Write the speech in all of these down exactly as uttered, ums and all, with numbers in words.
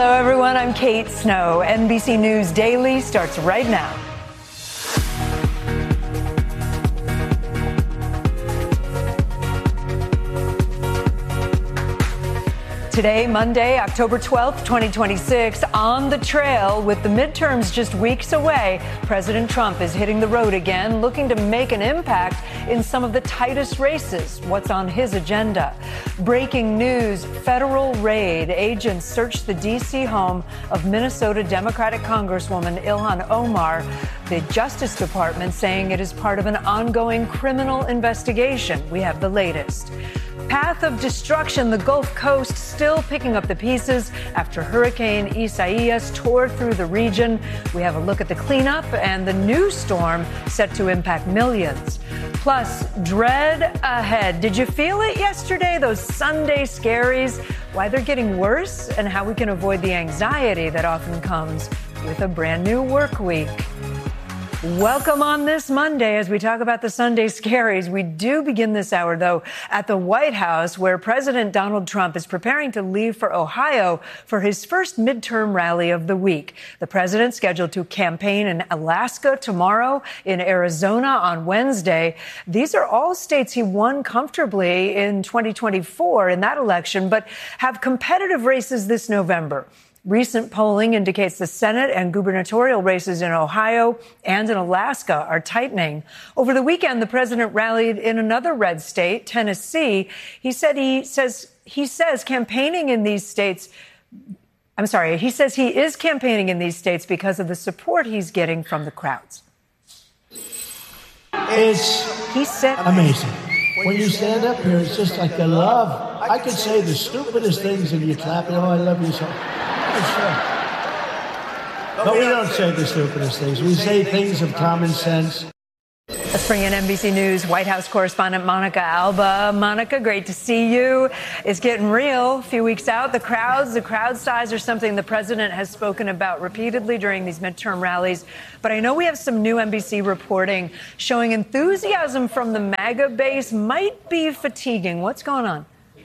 Hello, everyone. I'm Kate Snow. N B C News Daily starts right now. Today, Monday, October twelfth, twenty twenty-six, on the trail with the midterms just weeks away, President Trump is hitting the road again, looking to make an impact in some of the tightest races. What's on his agenda? Breaking news, federal raid. Agents searched the D C home of Minnesota Democratic Congresswoman Ilhan Omar. The Justice Department saying it is part of an ongoing criminal investigation. We have the latest. Path of destruction, the Gulf Coast still picking up the pieces after Hurricane Isaias tore through the region. We have a look at the cleanup and the new storm set to impact millions. Plus, dread ahead. Did you feel it yesterday? Those Sunday scaries, why they're getting worse and how we can avoid the anxiety that often comes with a brand new work week. Welcome on this Monday as we talk about the Sunday scaries. We do begin this hour, though, at the White House, where President Donald Trump is preparing to leave for Ohio for his first midterm rally of the week. The president scheduled to campaign in Alaska tomorrow, in Arizona on Wednesday. These are all states he won comfortably in twenty twenty-four in that election, but have competitive races this November. Recent polling indicates the Senate and gubernatorial races in Ohio and in Alaska are tightening. Over the weekend, the president rallied in another red state, Tennessee. He said he says he says campaigning in these states. I'm sorry. He says he is campaigning in these states because of the support he's getting from the crowds. It's he said amazing. When you stand up here, it's just like the love. I could say the stupidest things and you clap. Oh, I love you so. But we don't say the stupidest things. We say things of common sense. Let's bring in N B C News White House correspondent Monica Alba. Monica, great to see you. It's getting real. A few weeks out, the crowds, the crowd size are something the president has spoken about repeatedly during these midterm rallies. But I know we have some new N B C reporting showing enthusiasm from the MAGA base might be fatiguing. What's going on?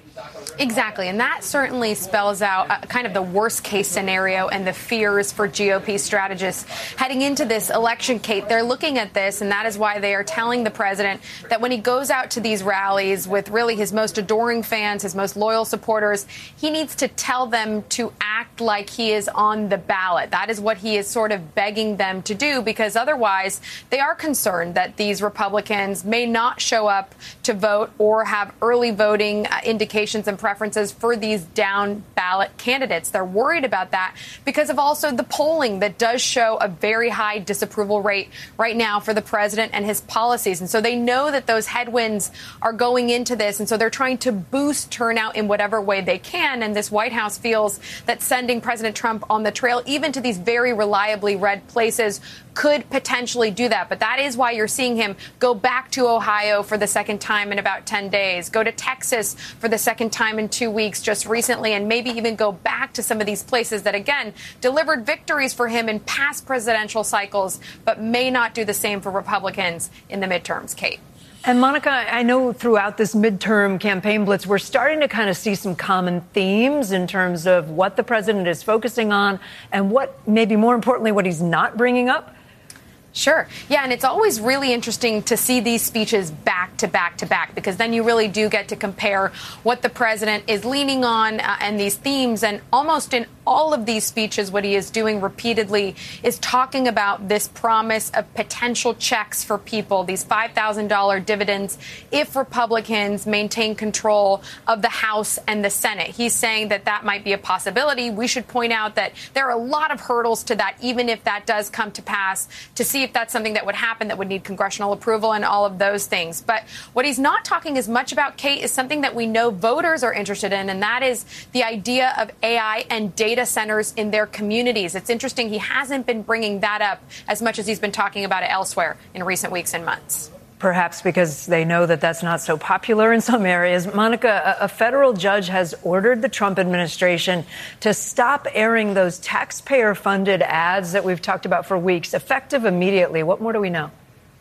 Exactly. And that certainly spells out uh, kind of the worst case scenario and the fears for G O P strategists heading into this election, Kate. They're looking at this, and that is why they are telling the president that when he goes out to these rallies with really his most adoring fans, his most loyal supporters, he needs to tell them to act like he is on the ballot. That is what he is sort of begging them to do, because otherwise they are concerned that these Republicans may not show up to vote or have early voting uh, indications and preferences for these down ballot candidates. They're worried about that because of also the polling that does show a very high disapproval rate right now for the president and his policies. And so they know that those headwinds are going into this. And so they're trying to boost turnout in whatever way they can. And this White House feels that sending President Trump on the trail, even to these very reliably red places, could potentially do that. But that is why you're seeing him go back to Ohio for the second time in about ten days, go to Texas for the second time in two weeks just recently, and maybe even go back to some of these places that, again, delivered victories for him in past presidential cycles, but may not do the same for Republicans in the midterms, Kate. And Monica, I know throughout this midterm campaign blitz, we're starting to kind of see some common themes in terms of what the president is focusing on and what, maybe more importantly, what he's not bringing up. Sure. Yeah. And it's always really interesting to see these speeches back to back to back, because then you really do get to compare what the president is leaning on uh, and these themes. And almost in all of these speeches, what he is doing repeatedly is talking about this promise of potential checks for people, these five thousand dollars dividends if Republicans maintain control of the House and the Senate. He's saying that that might be a possibility. We should point out that there are a lot of hurdles to that, even if that does come to pass, to see if that's something that would happen, that would need congressional approval and all of those things. But what he's not talking as much about, Kate, is something that we know voters are interested in, and that is the idea of A I and data centers in their communities. It's interesting he hasn't been bringing that up as much as he's been talking about it elsewhere in recent weeks and months. Perhaps because they know that that's not so popular in some areas. Monica, a, a federal judge has ordered the Trump administration to stop airing those taxpayer-funded ads that we've talked about for weeks, effective immediately. What more do we know?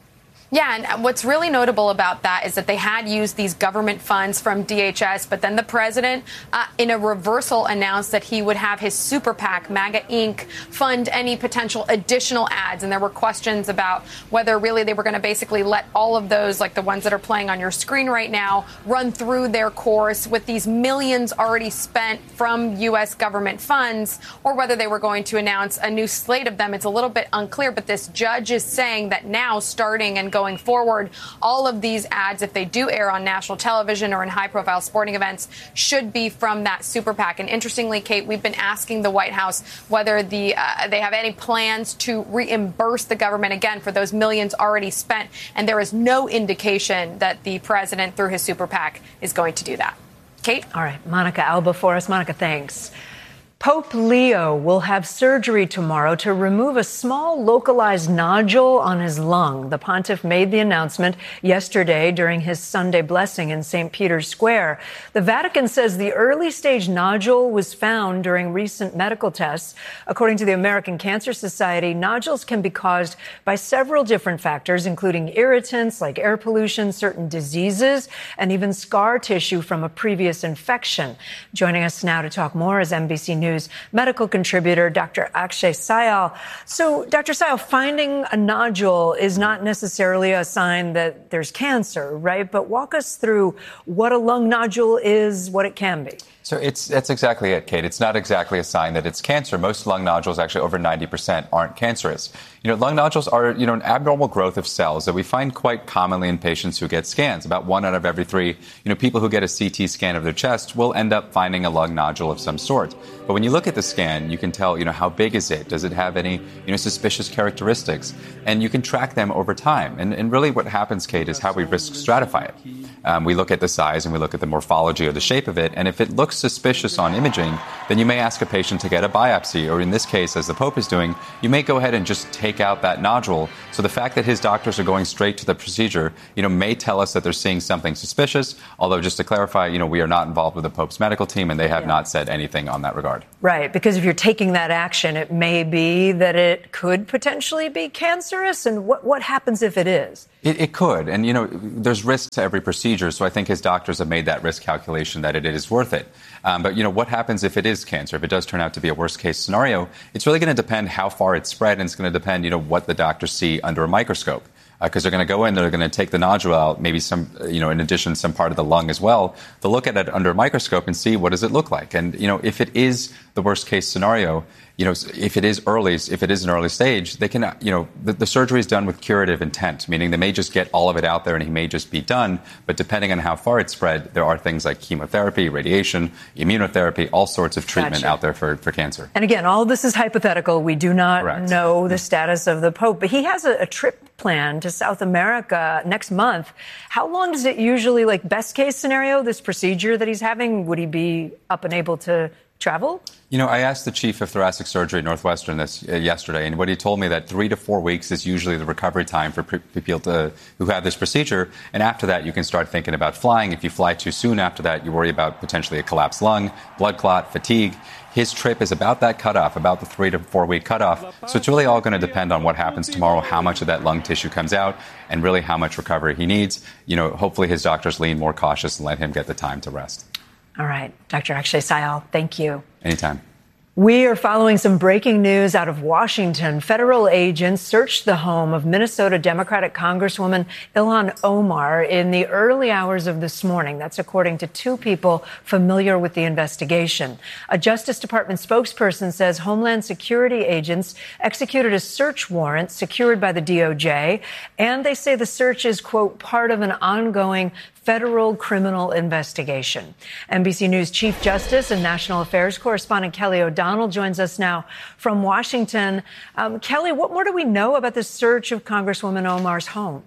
Yeah, and what's really notable about that is that they had used these government funds from D H S, but then the president, uh, in a reversal, announced that he would have his super PAC, MAGA Incorporated, fund any potential additional ads. And there were questions about whether really they were going to basically let all of those, like the ones that are playing on your screen right now, run through their course with these millions already spent from U S government funds, or whether they were going to announce a new slate of them. It's a little bit unclear, but this judge is saying that now, starting and going forward, all of these ads, if they do air on national television or in high-profile sporting events, should be from that super PAC. And interestingly, Kate, we've been asking the White House whether the uh, they have any plans to reimburse the government again for those millions already spent, and there is no indication that the president, through his super PAC, is going to do that. Kate? All right, Monica Alba for us. Monica, thanks. Pope Leo will have surgery tomorrow to remove a small localized nodule on his lung. The pontiff made the announcement yesterday during his Sunday blessing in Saint Peter's Square. The Vatican says the early stage nodule was found during recent medical tests. According to the American Cancer Society, nodules can be caused by several different factors, including irritants like air pollution, certain diseases, and even scar tissue from a previous infection. Joining us now to talk more is N B C News medical contributor Doctor Akshay Syal. So, Doctor Syal, finding a nodule is not necessarily a sign that there's cancer, right? But walk us through what a lung nodule is, what it can be. So it's that's exactly it, Kate. It's not exactly a sign that it's cancer. Most lung nodules, actually over ninety percent, aren't cancerous. You know, lung nodules are, you know, an abnormal growth of cells that we find quite commonly in patients who get scans. About one out of every three, you know, people who get a C T scan of their chest will end up finding a lung nodule of some sort. But when you look at the scan, you can tell, you know, how big is it? Does it have any, you know, suspicious characteristics? And you can track them over time. And, and really what happens, Kate, is how we risk stratify it. Um, we look at the size and we look at the morphology or the shape of it. And if it looks suspicious on imaging, then you may ask a patient to get a biopsy. Or in this case, as the Pope is doing, you may go ahead and just take out that nodule. So the fact that his doctors are going straight to the procedure, you know, may tell us that they're seeing something suspicious. Although, just to clarify, you know, we are not involved with the Pope's medical team, and they have yeah. not said anything on that regard. Right, because if you're taking that action, it may be that it could potentially be cancerous. And what, what happens if it is? It, it could. And, you know, there's risk to every procedure. So I think his doctors have made that risk calculation that it is worth it. Um, but, you know, what happens if it is cancer? If it does turn out to be a worst case scenario, it's really going to depend how far it's spread. And it's going to depend, you know, what the doctors see under a microscope. Because uh, they're going to go in, they're going to take the nodule out, maybe some, you know, in addition, some part of the lung as well. They'll look at it under a microscope and see what does it look like. And, you know, if it is the worst case scenario, you know, if it is early, if it is an early stage, they can, you know, the, the surgery is done with curative intent, meaning they may just get all of it out there and he may just be done. But depending on how far it's spread, there are things like chemotherapy, radiation, immunotherapy, all sorts of treatment gotcha. out there for, for cancer. And again, all of this is hypothetical. We do not Correct. know the status of the Pope, but he has a, a trip planned to South America next month. How long does it usually, like best case scenario, this procedure that he's having, would he be up and able to travel? You know, I asked the chief of thoracic surgery at Northwestern this uh, yesterday, and what he told me that three to four weeks is usually the recovery time for pre- people to, who have this procedure. And after that, you can start thinking about flying. If you fly too soon after that, you worry about potentially a collapsed lung, blood clot, fatigue. His trip is about that cutoff, about the three to four week cutoff. So it's really all going to depend on what happens tomorrow, how much of that lung tissue comes out, and really how much recovery he needs. You know, hopefully his doctors lean more cautious and let him get the time to rest. All right. Doctor Akshay Syal, thank you. Anytime. We are following some breaking news out of Washington. Federal agents searched the home of Minnesota Democratic Congresswoman Ilhan Omar in the early hours of this morning. That's according to two people familiar with the investigation. A Justice Department spokesperson says Homeland Security agents executed a search warrant secured by the D O J, and they say the search is, quote, part of an ongoing federal criminal investigation. N B C News Chief Justice and National Affairs correspondent Kelly O'Donnell joins us now from Washington. Um, Kelly, what more do we know about the search of Congresswoman Omar's home?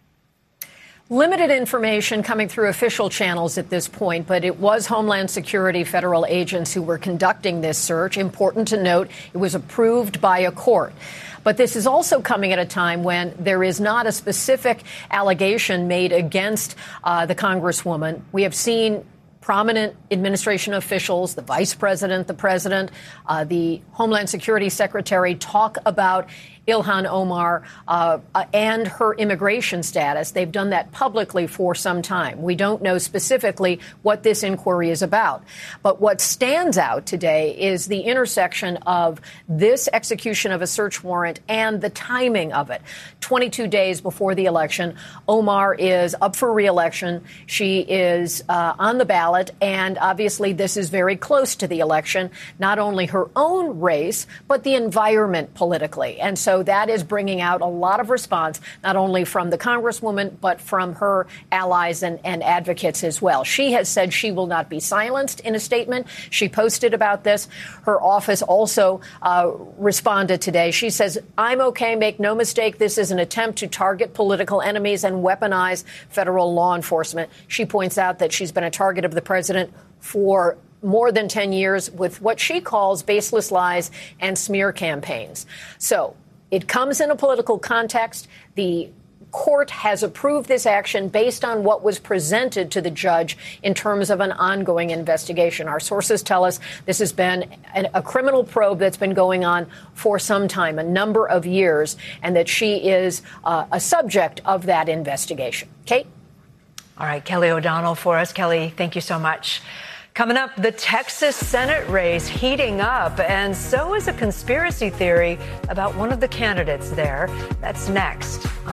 Limited information coming through official channels at this point, but it was Homeland Security federal agents who were conducting this search. Important to note, it was approved by a court. But this is also coming at a time when there is not a specific allegation made against uh, the Congresswoman. We have seen prominent administration officials, the vice president, the president, uh, the Homeland Security secretary talk about Ilhan Omar uh, and her immigration status. They've done that publicly for some time. We don't know specifically what this inquiry is about. But what stands out today is the intersection of this execution of a search warrant and the timing of it. twenty-two days before the election, Omar is up for re-election. She is uh, on the ballot, and obviously this is very close to the election, not only her own race, but the environment politically. And so that is bringing out a lot of response, not only from the Congresswoman, but from her allies and, and advocates as well. She has said she will not be silenced in a statement. She posted about this. Her office also uh, responded today. She says, I'm okay. Make no mistake. This is an attempt to target political enemies and weaponize federal law enforcement. She points out that she's been a target of the president for more than ten years with what she calls baseless lies and smear campaigns. So it comes in a political context. The court has approved this action based on what was presented to the judge in terms of an ongoing investigation. Our sources tell us this has been an, a criminal probe that's been going on for some time, a number of years, and that she is uh, a subject of that investigation. Kate? All right, Kelly O'Donnell for us. Kelly, thank you so much. Coming up, the Texas Senate race heating up, and so is a conspiracy theory about one of the candidates there. That's next.